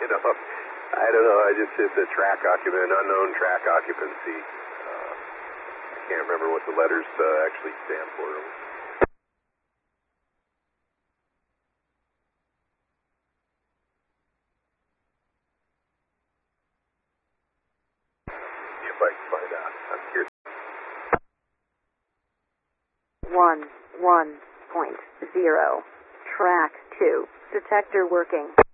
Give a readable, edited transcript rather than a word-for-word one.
I don't know. I just hit the track occupant, unknown track occupancy. I can't remember what the letters actually stand for. See if I can find out. I'm curious. 1.0. Track 2. Detector working.